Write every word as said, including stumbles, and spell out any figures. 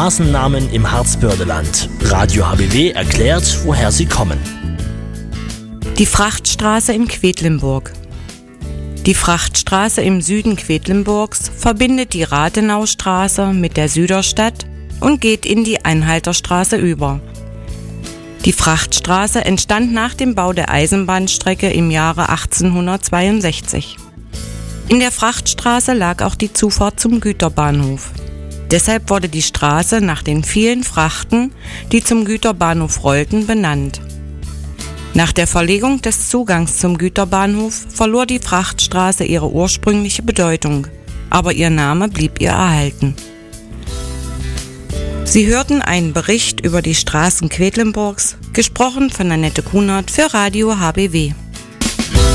Straßennamen im Harzbördeland. Radio H B W erklärt, woher sie kommen. Die Frachtstraße in Quedlinburg. Die Frachtstraße im Süden Quedlinburgs verbindet die Rathenaustraße mit der Süderstadt und geht in die Einhalterstraße über. Die Frachtstraße entstand nach dem Bau der Eisenbahnstrecke im Jahre achtzehnhundertzweiundsechzig. In der Frachtstraße lag auch die Zufahrt zum Güterbahnhof. Deshalb wurde die Straße nach den vielen Frachten, die zum Güterbahnhof rollten, benannt. Nach der Verlegung des Zugangs zum Güterbahnhof verlor die Frachtstraße ihre ursprüngliche Bedeutung, aber ihr Name blieb ihr erhalten. Sie hörten einen Bericht über die Straßen Quedlinburgs, gesprochen von Annette Kunert für Radio H B W.